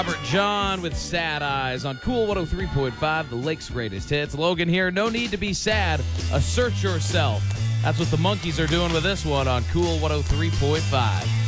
Robert John with Sad Eyes on Cool 103.5, the Lake's greatest hits. Logan here, no need to be sad, assert yourself. That's what the Monkees are doing with this one on Cool 103.5.